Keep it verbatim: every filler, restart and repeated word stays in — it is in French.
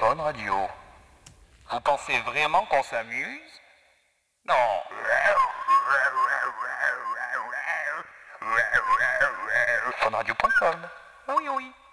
Fun Radio. Vous pensez vraiment qu'on s'amuse? Non. Funradio point com. Oui, oui.